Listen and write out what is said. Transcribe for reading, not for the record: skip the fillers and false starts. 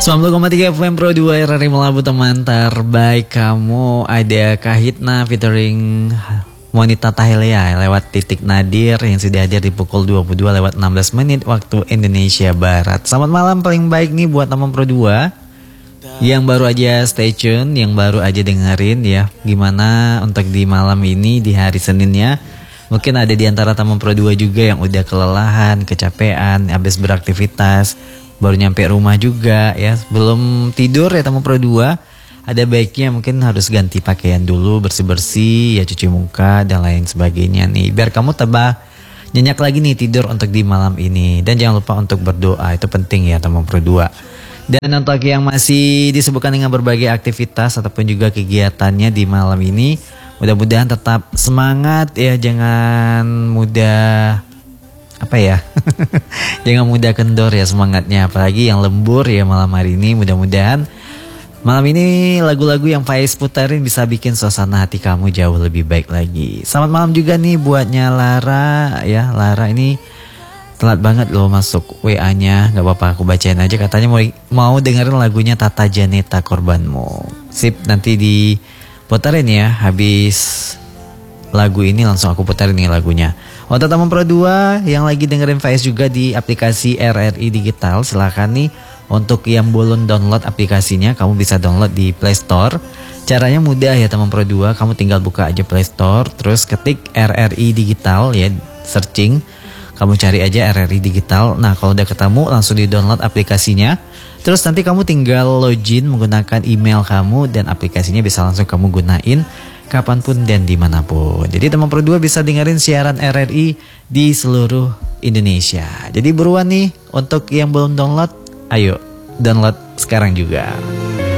90,3 FM Pro 2 RRI Melabu, teman terbaik kamu. Ada Kahitna featuring Monita Tahelea lewat Titik Nadir yang sudah hadir di pukul 22 lewat 16 menit waktu Indonesia Barat. Selamat malam paling baik nih buat teman Pro 2 yang baru aja stay tune, yang baru aja dengerin ya. Gimana untuk di malam ini, di hari Seninnya. Mungkin ada di antara teman Pro 2 juga yang udah kelelahan, kecapean, habis beraktivitas, baru nyampe rumah juga ya, belum tidur ya teman Pro 2. Ada baiknya mungkin harus ganti pakaian dulu, bersih-bersih ya, cuci muka dan lain sebagainya nih, biar kamu tambah nyenyak lagi nih tidur untuk di malam ini. Dan jangan lupa untuk berdoa, itu penting ya teman Pro 2. Dan untuk yang masih disebutkan dengan berbagai aktivitas ataupun juga kegiatannya di malam ini, mudah-mudahan tetap semangat ya, jangan mudah jangan mudah kendor ya semangatnya, apalagi yang lembur ya malam hari ini. Mudah-mudahan malam ini lagu-lagu yang Faiz putarin bisa bikin suasana hati kamu jauh lebih baik lagi. Selamat malam juga nih buatnya Lara ya. Lara ini telat banget loh masuk WA-nya, gak apa-apa aku bacain aja. Katanya mau dengerin lagunya Tata Janeta Korbanmu. Sip, nanti diputarin ya. Habis lagu ini langsung aku putarin nih lagunya. Untuk teman Pro 2 yang lagi dengerin Faiz juga di aplikasi RRI Digital, silahkan nih untuk yang belum download aplikasinya, kamu bisa download di Play Store. Caranya mudah ya teman Pro 2, kamu tinggal buka aja Play Store, terus ketik RRI Digital ya, searching, kamu cari aja RRI Digital. Nah kalau udah ketemu langsung di download aplikasinya. Terus nanti kamu tinggal login menggunakan email kamu dan aplikasinya bisa langsung kamu gunain kapanpun dan dimanapun. Jadi teman Pro 2 bisa dengerin siaran RRI di seluruh Indonesia. Jadi buruan nih untuk yang belum download, ayo download sekarang juga.